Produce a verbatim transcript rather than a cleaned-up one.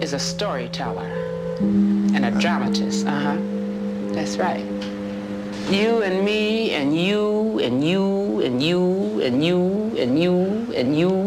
is a storyteller and a dramatist. Uh-huh. That's right. You and me and you and you and you and you and you and you